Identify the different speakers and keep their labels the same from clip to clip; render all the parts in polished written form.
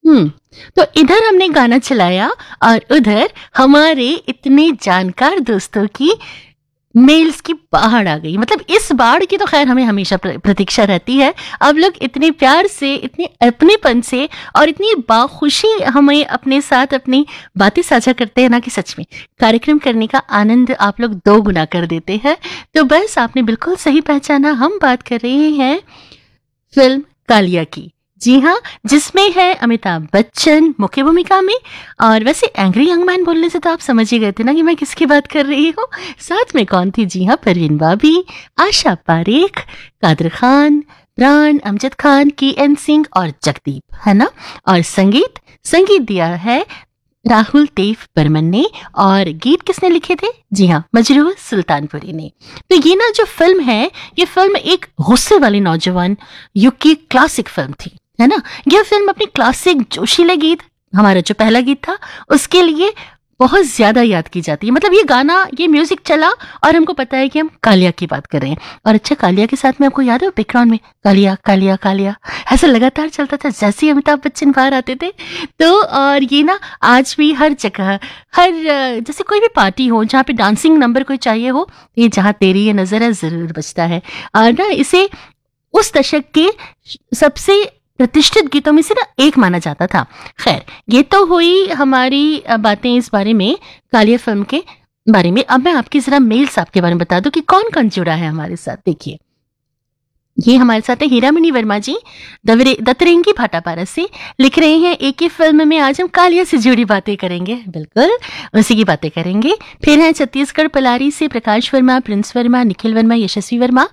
Speaker 1: हुँ, तो इधर हमने गाना चलाया और उधर हमारे इतने जानकार दोस्तों की मेल्स की बाढ़ आ गई। मतलब इस बाढ़ की तो ख़ैर हमें हमेशा प्रतीक्षा रहती है। अब लोग इतने प्यार से, इतने अपनेपन से और इतनी बाख़ुशी हमें अपने साथ अपनी बातें साझा करते हैं ना कि सच में कार्यक्रम करने का आनंद आप लोग 2 गुना कर देते हैं। तो बस आपने बिल्कुल सही पहचाना, हम बात कर रहे हैं फ़िल्म कालिया की। जी हाँ, जिसमें है अमिताभ बच्चन मुख्य भूमिका में। और वैसे एंग्री यंग मैन बोलने से तो आप समझ ही गए थे ना कि मैं किसकी बात कर रही हूँ। साथ में कौन थी? जी हाँ, परवीन बाबी, आशा पारेख, कादर खान, प्राण, अमजद खान, के.एन. सिंह और जगदीप, है ना? और संगीत दिया है राहुल तेव बर्मन ने। और गीत किसने लिखे थे? जी हाँ, मजरूह सुल्तानपुरी ने। तो ये ना जो फिल्म है, ये फिल्म एक गुस्से वाले नौजवान युग की क्लासिक फिल्म थी, है ना? यह फिल्म अपनी क्लासिक जोशीले गीत, हमारा जो पहला गीत था, उसके लिए बहुत ज्यादा याद की जाती है। मतलब ये गाना, ये म्यूजिक चला और हमको पता है कि हम कालिया की बात कर रहे हैं। और अच्छा, कालिया के साथ में आपको याद है बैकग्राउंड में कालिया कालिया कालिया ऐसा लगातार चलता था जैसे ही अमिताभ बच्चन बाहर आते थे। तो और ये ना आज भी हर जगह, हर जैसे कोई भी पार्टी हो जहाँ पे डांसिंग नंबर कोई चाहिए हो, ये जहाँ तेरी ये नजर है जरूर बजता है। और ना इसे उस दशक के सबसे प्रतिष्ठित गीतों में से ना एक माना जाता था। खैर, ये तो हुई हमारी बातें इस बारे में, कालिया फिल्म के बारे में। अब मैं आपकी जरा मेल्स आपके बारे में बता दूं कि कौन कौन जुड़ा है हमारे साथ। देखिए, ये हमारे साथ है हीरामणि वर्मा जी, दतरेंगी भाटापारा से लिख रहे हैं, एक ही फिल्म में आज हम कालिया से जुड़ी बातें करेंगे। बिल्कुल उसी की बातें करेंगे। फिर है छत्तीसगढ़ पलारी से प्रकाश वर्मा, प्रिंस वर्मा, निखिल वर्मा, यशस्वी वर्मा।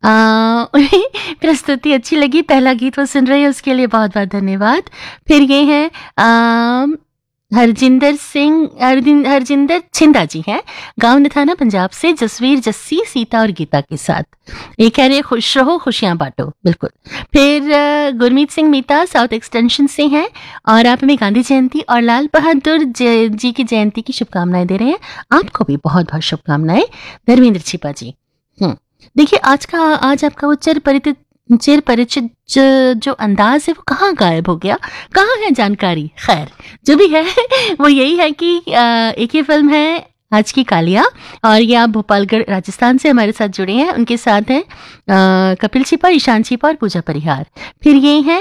Speaker 1: प्रस्तुति अच्छी लगी, पहला गीत वो सुन रहे हैं, उसके लिए बहुत बहुत धन्यवाद। फिर ये है हरजिंदर छिंदा जी हैं, गांव नथाना पंजाब से, जसवीर, जस्सी, सीता और गीता के साथ। ये कह रहे खुश रहो खुशियां बांटो। बिल्कुल। फिर गुरमीत सिंह मीता साउथ एक्सटेंशन से हैं और आप हमें गांधी जयंती और लाल बहादुर जी की जयंती की शुभकामनाएं दे रहे हैं। आपको भी बहुत बहुत शुभकामनाएं धर्मेंद्र छिपा जी। देखिए, आज आपका वो चिर परिचित जो अंदाज है वो कहाँ गायब हो गया, कहाँ है जानकारी? खैर, जो भी है वो यही है कि एक ही फिल्म है आज की कालिया। और ये आप भोपालगढ़ राजस्थान से हमारे साथ जुड़े हैं। उनके साथ हैं कपिल छिपा, ईशान छिपा और पूजा परिहार। फिर ये है